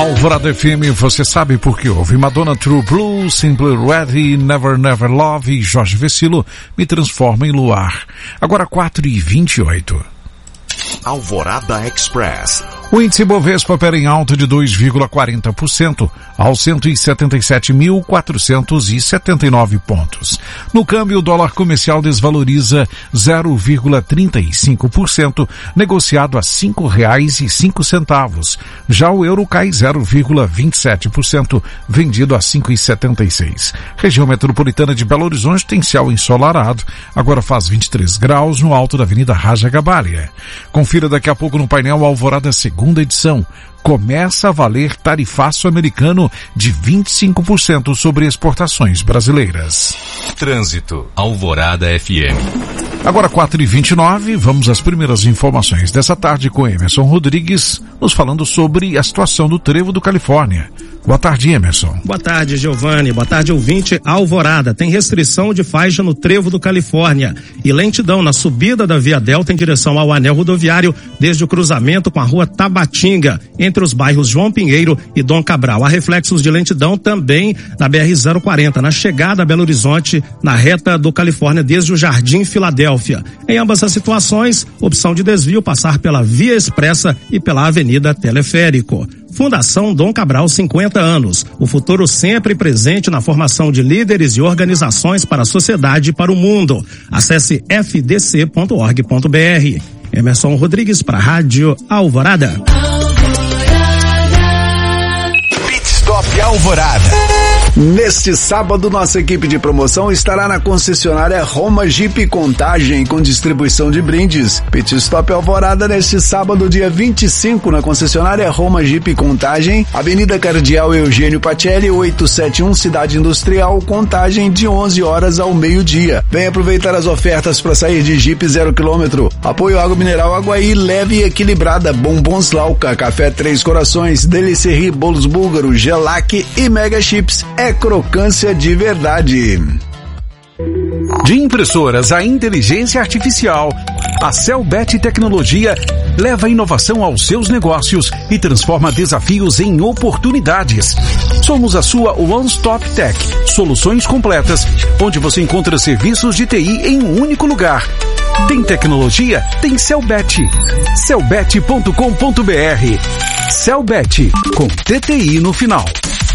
Alvorada FM, você sabe por que ouve Madonna, True Blue, Simply Ready, Never Never Love e Jorge Vecilo, Me Transforma em Luar. Agora 4h28. Alvorada Express. O índice Bovespa opera em alta de 2,40% aos 177.479 pontos. No câmbio, o dólar comercial desvaloriza 0,35%, negociado a R$ 5,05. Já o euro cai 0,27%, vendido a 5,76. Região metropolitana de Belo Horizonte tem céu ensolarado, agora faz 23 graus no alto da Avenida Raja Gabalia. Confira daqui a pouco no painel Alvorada segunda edição. Começa a valer tarifaço americano de 25% sobre exportações brasileiras. Trânsito. Alvorada FM. Agora 4h29, vamos às primeiras informações dessa tarde com Emerson Rodrigues, nos falando sobre a situação do Trevo do Califórnia. Boa tarde, Emerson. Boa tarde, Giovanni. Boa tarde, ouvinte. Alvorada tem restrição de faixa no Trevo do Califórnia e lentidão na subida da Via Delta em direção ao anel rodoviário desde o cruzamento com a rua Tabatinga, entre os bairros João Pinheiro e Dom Cabral. Há reflexos de lentidão também na BR-040, na chegada a Belo Horizonte, na reta do Califórnia desde o Jardim Filadélfia. Em ambas as situações, opção de desvio passar pela Via Expressa e pela Avenida Teleférico. Fundação Dom Cabral, 50 anos. O futuro sempre presente na formação de líderes e organizações para a sociedade e para o mundo. Acesse fdc.org.br. Emerson Rodrigues para a Rádio Alvorada. Pit Stop Alvorada. Neste sábado, nossa equipe de promoção estará na concessionária Roma Jeep Contagem com distribuição de brindes. Pit Stop Alvorada neste sábado, dia 25, na concessionária Roma Jeep Contagem, Avenida Cardeal Eugênio Pacelli, 871, Cidade Industrial, Contagem, de 11 horas ao meio-dia. Venha aproveitar as ofertas para sair de Jeep 0 km. Apoio Água Mineral Aguaí, leve e equilibrada, bombons Lauca, Café Três Corações, Delicerie, Bolos Búlgaro, Gelac e Mega Chips. É crocância de verdade. De impressoras à inteligência artificial, a Celbet Tecnologia leva a inovação aos seus negócios e transforma desafios em oportunidades. Somos a sua One Stop Tech, soluções completas, onde você encontra serviços de TI em um único lugar. Tem tecnologia? Tem Celbet. Celbet.com.br. Celbet, com TTI no final.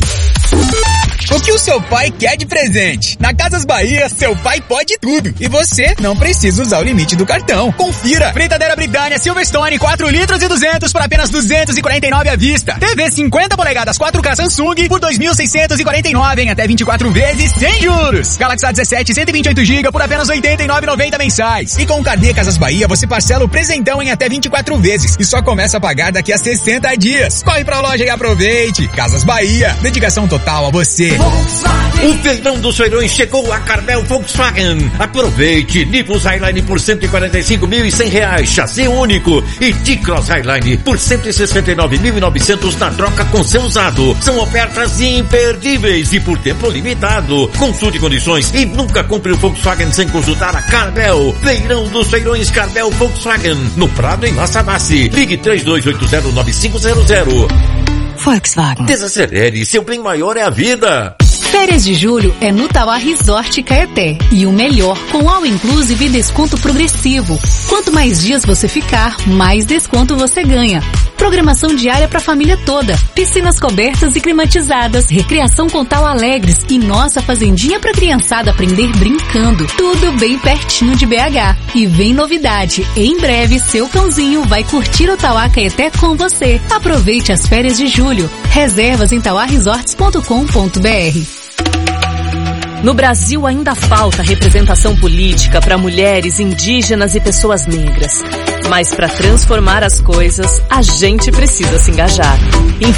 O que o seu pai quer de presente? Na Casas Bahia, seu pai pode tudo. E você não precisa usar o limite do cartão. Confira. Fritadeira Britânia Silverstone 4 litros e 200 por apenas 249 à vista. TV 50 polegadas 4K Samsung por 2.649 em até 24 vezes sem juros. Galaxy A17 128 GB por apenas 89,90 mensais. E com o Carnê Casas Bahia, você parcela o presentão em até 24 vezes. E só começa a pagar daqui a 60 dias. Corre pra loja e aproveite. Casas Bahia. Dedicação total a você. O feirão dos feirões chegou a Carmel Volkswagen. Aproveite Nivus Highline por R$145.100, chassi único, e T-Cross Highline por R$169.900 na troca com seu usado. São ofertas imperdíveis e por tempo limitado. Consulte condições e nunca compre o Volkswagen sem consultar a Carmel. Feirão dos feirões Carmel Volkswagen, no Prado, em La Savassi. Ligue 3280-9500. Volkswagen. Desacelere, seu bem maior é a vida. Férias de julho é no Tauá Resort Caeté. E o melhor, com all inclusive e desconto progressivo. Quanto mais dias você ficar, mais desconto você ganha. Programação diária para a família toda. Piscinas cobertas e climatizadas. Recreação com Tauá Alegres. E nossa fazendinha para criançada aprender brincando. Tudo bem pertinho de BH. E vem novidade. Em breve, seu cãozinho vai curtir o Tauá Caeté com você. Aproveite as férias de julho. Reservas em tauaresorts.com.br. No Brasil ainda falta representação política para mulheres, indígenas e pessoas negras. Mas para transformar as coisas, a gente precisa se engajar.